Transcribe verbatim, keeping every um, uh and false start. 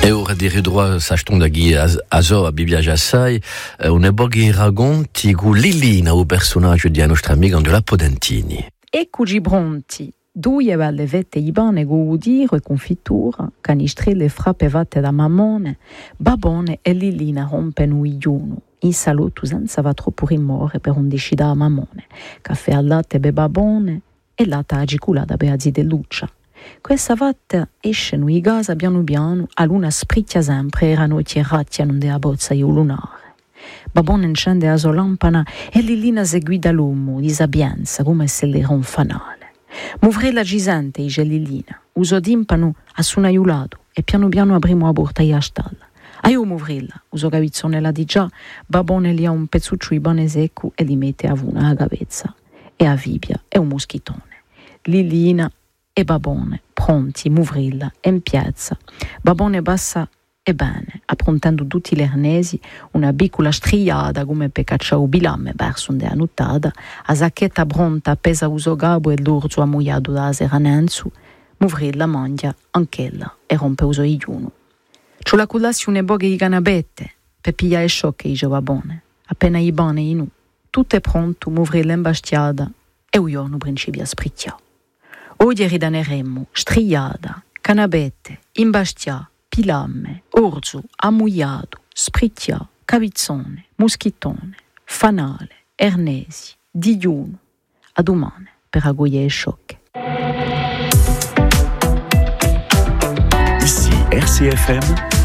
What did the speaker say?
E ora di ridroit s'achton da ghi a zo a Bibbia assai, un eboghi racconti con Lillina, un personaggio di nostra amica Angela Podentini. Eccoci pronti. Due valle vette ibane go udiro e confittura, canistrelle frappevate da mammone, babone e Lillina rompen iuno. In saluto senza va troppo rimore per un decida a mammone. Caffè al latte be babone e latta agiculata be azi de luccia. Questa vatta escono i gas piano piano, a luna spricchia sempre, erano tirati a non dea bozza io lunare. Babone incende a sua lampana e Lillina seguì da l'uomo, disabienza, come se l'era un fanale. Muvre la gisante, dice Lillina, uso dimpano a sunaiulato e piano piano apriamo a porta a stalla. A io muvrilla, uso gavizzone la di già, Babone li ha un pezzuccio ibane secco e li mette a una a gavezza. E a Vibia è un moschitone. Lillina e Babone, pronti, muvrilla, in piazza. Babone bassa e bene, approntando tutti gli arnesi, una piccola striata come per cacciare bilame verso un annuttada, a sacchetta pronta appesa uso gabo e l'orzo ammuiato da seranenzu, muvrilla mangia anch'ella e rompe uso iuno. C'ho la colazione boghe di canabette, per pigliare sciocche, dice Babone, appena i bane in u. Tutto è pronto, muvrilla imbastiata e un giorno principia a spricchiare. Oggi ridaneremo striada, canabette, imbastia, pilame, orzo, ammuiato, spricchia, cavizzone, moschitone, fanale, ernesi, digiuno. A domani per agogliare sciocche. Ici R C F M